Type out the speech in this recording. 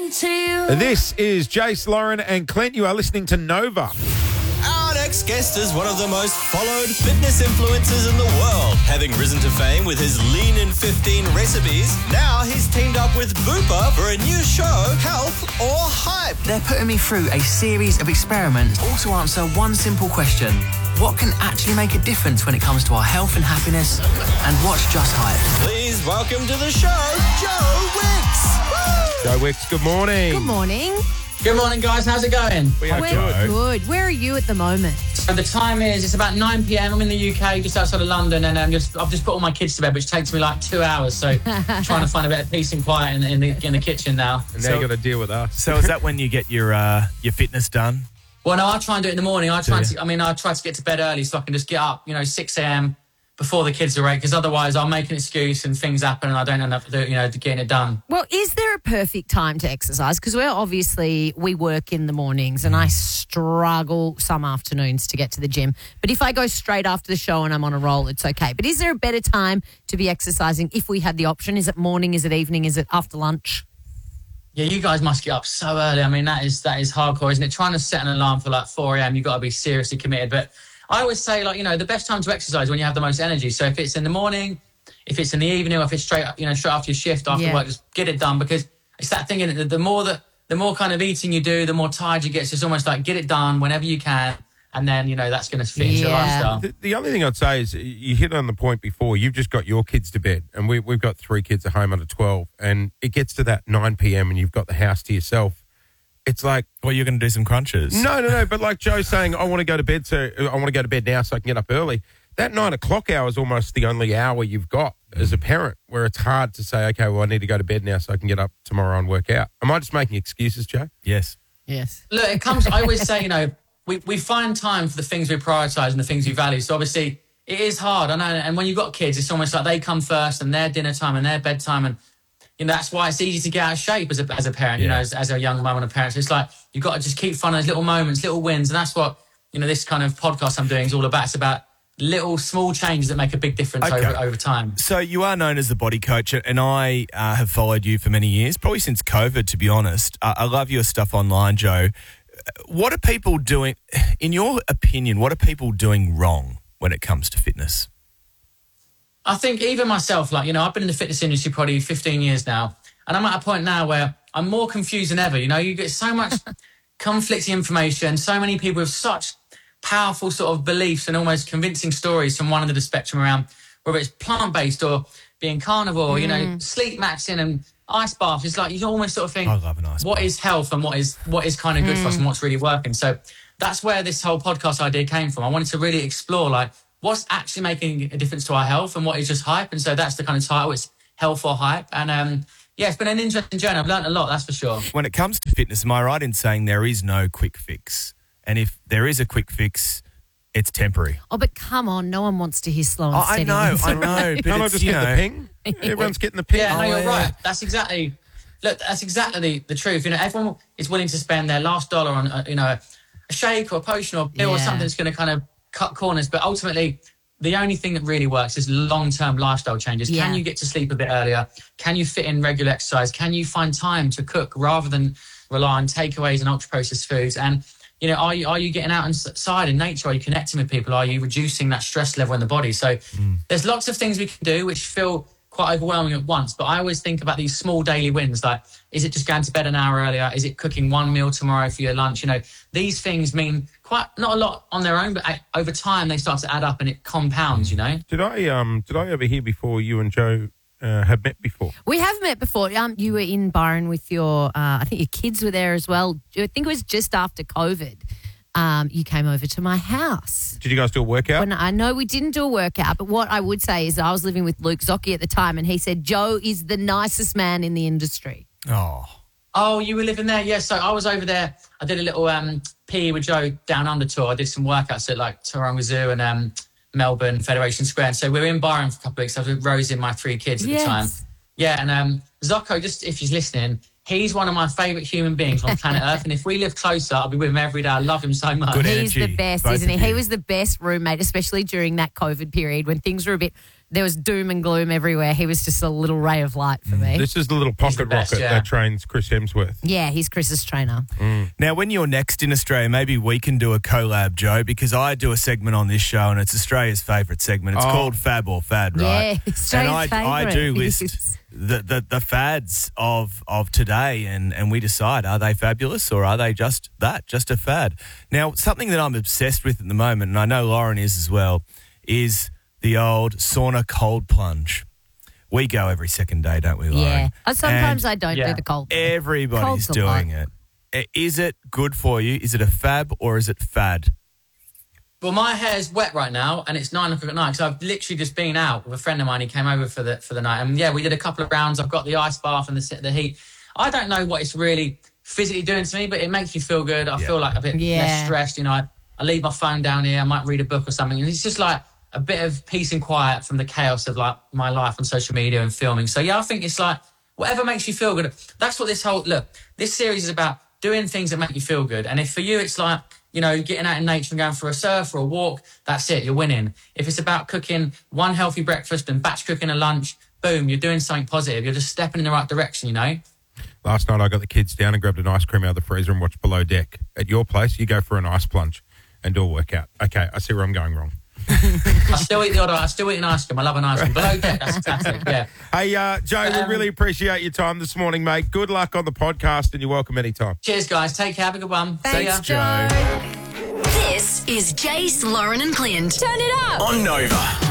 into you. This is Jace, Lauren and Clint. You are listening to Nova. Our next guest is one of the most followed fitness influencers in the world. Having risen to fame with his Lean in 15 recipes, now he's teamed up with Bupa for a new show, Health or Hype. They're putting me through a series of experiments, all to answer one simple question. What can actually make a difference when it comes to our health and happiness? And what's just hype? Please welcome to the show, Joe Wicks. Joe Wicks, good morning. Good morning. Good morning, guys. How's it going? We are We're good. Where are you at the moment? So the time is, it's about 9 p.m. I'm in the UK, just outside of London, and I've just put all my kids to bed, which takes me like 2 hours. So trying to find a bit of peace and quiet in the kitchen now. And now you got to deal with us. So is that when you get your fitness done? Well, no, I try and do it in the morning. I try to get to bed early so I can just get up, 6 a.m. before the kids are awake, because otherwise I'll make an excuse and things happen and I don't end up getting it done. Well, is there a perfect time to exercise? Because we work in the mornings and I struggle some afternoons to get to the gym. But if I go straight after the show and I'm on a roll, it's okay. But is there a better time to be exercising if we had the option? Is it morning? Is it evening? Is it after lunch? Yeah, you guys must get up so early. I mean, that is hardcore, isn't it? Trying to set an alarm for like 4 a.m., you've got to be seriously committed. But I always say, the best time to exercise when you have the most energy. So if it's in the morning, if it's in the evening, or if it's straight after your shift, after work, just get it done, because it's that thing, innit? The more kind of eating you do, the more tired you get. So it's almost like get it done whenever you can. And then, that's going to fit into your lifestyle. The only thing I'd say is you hit on the point before. You've just got your kids to bed, and we've got 3 kids at home under 12, and it gets to that 9 p.m. and you've got the house to yourself. It's like... Well, you're going to do some crunches. No. But like Joe saying, I want to go to bed now so I can get up early. That 9 o'clock hour is almost the only hour you've got as a parent, where it's hard to say, okay, well, I need to go to bed now so I can get up tomorrow and work out. Am I just making excuses, Joe? Yes. Look, I always say, we find time for the things we prioritise and the things we value. So obviously it is hard, I know. And when you've got kids, it's almost like they come first and their dinner time and their bedtime. And that's why it's easy to get out of shape as a parent, as a young mum and a parent. So it's like you've got to just keep finding those little moments, little wins. And that's what, this kind of podcast I'm doing is all about. It's about little small changes that make a big difference over time. So you are known as the body coach, and I have followed you for many years, probably since COVID, to be honest. I love your stuff online, Joe. What are people doing, in your opinion, what are people doing wrong when it comes to fitness? I think even myself, I've been in the fitness industry probably 15 years now, and I'm at a point now where I'm more confused than ever. You get so much conflicting information, so many people with such powerful sort of beliefs and almost convincing stories from one end of the spectrum around, whether it's plant-based or being carnivore, sleep maxing and ice baths. It's like you almost sort of think, I love an ice what bath. is health and what is kind of good for us and what's really working. So that's where this whole podcast idea came from. I wanted to really explore what's actually making a difference to our health and what is just hype. And so that's the kind of title. It's Health or Hype. And it's been an interesting journey. I've learned a lot, that's for sure. When it comes to fitness, am I right in saying there is no quick fix? And if there is a quick fix, it's temporary. Oh, but come on, no one wants to hear slow and steady. I know. But Can't I just get the ping? Everyone's getting the ping. Yeah, no, you're right. That's exactly the truth. Everyone is willing to spend their last dollar on, a shake or a potion or a pill or something that's going to kind of cut corners. But ultimately, the only thing that really works is long-term lifestyle changes. Yeah. Can you get to sleep a bit earlier? Can you fit in regular exercise? Can you find time to cook rather than rely on takeaways and ultra-processed foods? And are you getting out inside in nature? Are you connecting with people? Are you reducing that stress level in the body? So there's lots of things we can do which feel quite overwhelming at once. But I always think about these small daily wins. Like, is it just going to bed an hour earlier? Is it cooking one meal tomorrow for your lunch? These things mean not a lot on their own, but over time they start to add up and it compounds, Did I ever hear before you and Joe have met before? We have met before. You were in Byron with your, I think your kids were there as well. I think it was just after COVID. You came over to my house. Did you guys do a workout? I know we didn't do a workout, but what I would say is I was living with Luke Zocchi at the time, and he said Joe is the nicest man in the industry. Oh, you were living there? Yes. So I was over there. I did a little PE with Joe down under tour. I did some workouts at Taronga Zoo and Melbourne Federation Square. And so we were in Byron for a couple of weeks. I was with Rosie and my 3 kids at the time. Yeah, and Zocco, just if he's listening, he's one of my favourite human beings on planet Earth. And if we lived closer, I'd be with him every day. I love him so much. Good He's energy, the best, isn't he? He was the best roommate, especially during that COVID period when things were a bit there was doom and gloom everywhere. He was just a little ray of light for me. This is the little pocket the best, rocket yeah. that trains Chris Hemsworth. Yeah, he's Chris's trainer. Now, when you're next in Australia, maybe we can do a collab, Joe, because I do a segment on this show and it's Australia's favourite segment. It's called Fab or Fad, right? Yeah, Australia's and I favourite. do list the fads of today and we decide, are they fabulous or are they just a fad? Now, something that I'm obsessed with at the moment, and I know Lauren is as well, is the old sauna cold plunge. We go every second day, don't we, Lauren? Yeah. Sometimes And I don't do the cold. everybody's Cold's a doing lot. it. Is it good for you? Is it a fab or is it fad? Well, my hair's wet right now, and it's 9 o'clock at night. So I've literally just been out with a friend of mine. He came over for the night, and yeah, we did a couple of rounds. I've got the ice bath and the heat. I don't know what it's really physically doing to me, but it makes me feel good. I feel like a bit less stressed. You know, I leave my phone down here. I might read a book or something, and it's just like a bit of peace and quiet from the chaos of like my life on social media and filming. So yeah, I think it's like whatever makes you feel good. That's what this series is about, doing things that make you feel good. And if for you it's like, you know, getting out in nature and going for a surf or a walk, that's it, you're winning. If it's about cooking one healthy breakfast and batch cooking a lunch, boom, you're doing something positive. You're just stepping in the right direction, you know? Last night I got the kids down and grabbed an ice cream out of the freezer and watched Below Deck. At your place, you go for an ice plunge and do a workout. Okay, I see where I'm going wrong. I still eat an ice cream. I love an ice cream. Below Deck, that's fantastic, yeah. Hey, Joe, we really appreciate your time this morning, mate. Good luck on the podcast and you're welcome anytime. Cheers, guys. Take care. Have a good one. Thanks, See ya. Joe. This is Jace, Lauren and Clint. Turn it up. On Nova.